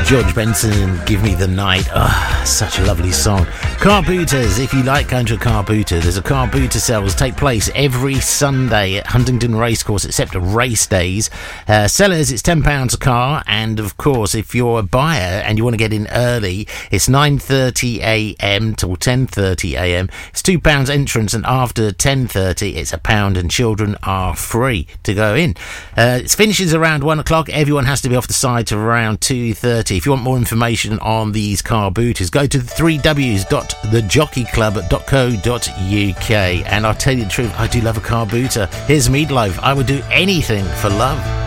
George Benson, Give Me the Night. Oh, such a lovely song. Car booters, if you like going to a car booter, there's a car booter sales take place every Sunday at Huntingdon Racecourse, except race days. Sellers, it's £10 a car, and of course, if you're a buyer and you want to get in early, it's 9:30am till 10:30am. It's £2 entrance, and after 10:30, it's £1, and children are free to go in. It finishes around 1 o'clock. Everyone has to be off the side to around 2:30. If you want more information on these car booters, go to the 3ws.thejockeyclub.co.uk. And I'll tell you the truth, I do love a car booter. Here's Meatloaf. I would do anything for love.